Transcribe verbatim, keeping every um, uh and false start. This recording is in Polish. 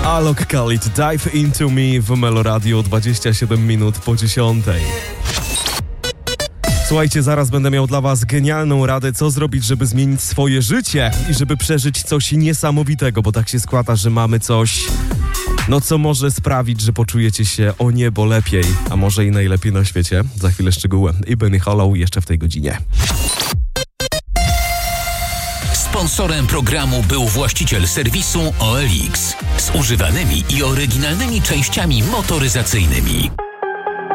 Alok Khalid, Dive Into Me w Meloradio, dwadzieścia siedem minut po dziesiątej. Słuchajcie, zaraz będę miał dla was genialną radę, co zrobić, żeby zmienić swoje życie i żeby przeżyć coś niesamowitego, bo tak się składa, że mamy coś, no co może sprawić, że poczujecie się o niebo lepiej, a może i najlepiej na świecie. Za chwilę szczegóły. I Benny Hollow jeszcze w tej godzinie. Sponsorem programu był właściciel serwisu O L X z używanymi i oryginalnymi częściami motoryzacyjnymi.